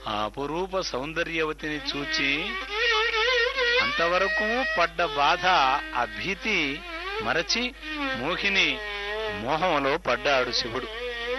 ఆ అపురూప సౌందర్యవతిని చూచి అంతవరకు పడ్డ బాధ, ఆ భీతి మరచి మోహిని మోహంలో పడ్డాడు శివుడు.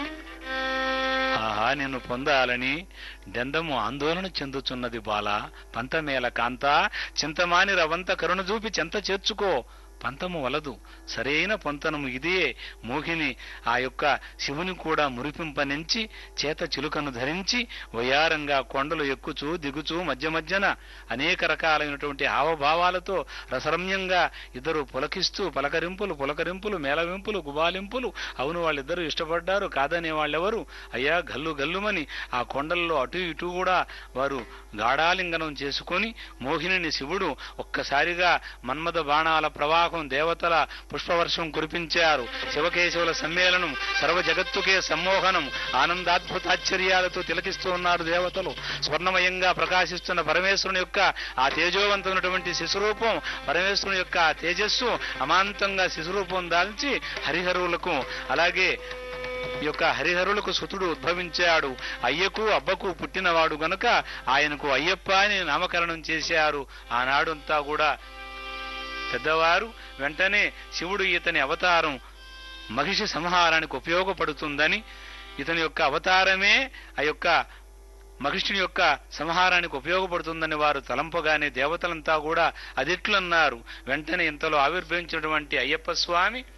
ఆహా, నిన్ను పొందాలని దండము ఆందోళన చెందుచున్నది బాల. పంతమేల కాంత చింతమాని రవంత కరుణ చూపి చెంత చేర్చుకో. పంతము వలదు, సరైన పొంతనము ఇదే. మోహిని ఆ యొక్క శివుని కూడా మురిపింపనించి చేత చిలుకను ధరించి వయారంగా కొండలు ఎక్కుచూ దిగుచూ మధ్య మధ్యన అనేక రకాలైనటువంటి హావభావాలతో రసరమ్యంగా ఇద్దరు పులకిస్తూ పులకరింపులు మేళవింపులు గుబాలింపులు. అవును, వాళ్ళిద్దరూ ఇష్టపడ్డారు, కాదనే వాళ్ళెవరు? అయ్యా, గల్లు గల్లుమని ఆ కొండల్లో అటు ఇటు కూడా వారు గాఢాలింగనం చేసుకొని మోహిని శివుడు ఒక్కసారిగా మన్మథ బాణాల ప్రవాహం, దేవతల పుష్పవర్షం కురిపించారు. శివకేశవుల సమ్మేళనం, సర్వ జగత్తుకే సమ్మోహనం, ఆనందాద్భుతాశ్చర్యాలతో తిలకిస్తూ ఉన్నారు దేవతలు. స్వర్ణమయంగా ప్రకాశిస్తున్న పరమేశ్వరుని యొక్క ఆ తేజోవంతమైనటువంటి శిశురూపం, పరమేశ్వరుని యొక్క తేజస్సు అమాంతంగా శిశురూపం దాల్చి హరిహరులకు, అలాగే ఈ యొక్క హరిహరులకు సుతుడు ఉద్భవించాడు. అయ్యకు అబ్బకు పుట్టినవాడు గనుక ఆయనకు అయ్యప్ప అని నామకరణం చేశారు. ఆనాడంతా కూడా పెద్దవారు వెంటనే శివుడు ఇతని అవతారం మహిషి సంహారానికి ఉపయోగపడుతుందని, ఇతని యొక్క అవతారమే ఆ యొక్క మహిషుని యొక్క సంహారానికి ఉపయోగపడుతుందని వారు తలంపగానే దేవతలంతా కూడా అదిట్లన్నారు. వెంటనే ఇంతలో ఆవిర్భవించినటువంటి అయ్యప్ప స్వామి